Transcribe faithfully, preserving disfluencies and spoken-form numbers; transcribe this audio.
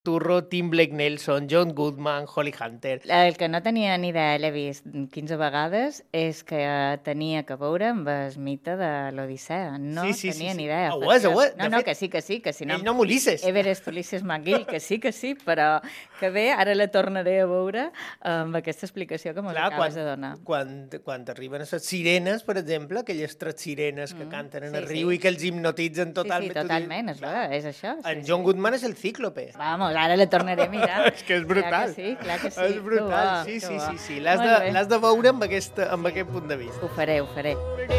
Turro, Tim Blake Nelson, John Goodman, Holly Hunter... El que no tenia ni idea, l'he vist quinze vegades, és que tenia que veure amb el mite de l'Odissea. No sí, sí, tenia sí, sí. ni idea. Ho és, ho és. No, no, que sí, que sí. Que si no, ell no m'Ulisses. Everest Ulisses McGill, que sí, que sí, però que bé, ara la tornaré a veure amb aquesta explicació que m'acabes de donar. Quan, quan arriben a les sirenes, per exemple, aquelles tres sirenes que mm, canten en sí, el riu sí. i que els hipnotitzen totalment. Sí, sí, totalment, és, clar, és això. Sí, en John sí. Goodman és el cíclope. Vamos, ara la tornaré a mirar. És que és brutal. Clar que sí, clar que sí. És brutal, bo, sí, sí, bo. sí, sí. L'has de, de veure amb, aquesta, amb sí. aquest punt de vista. Ho faré, ho faré.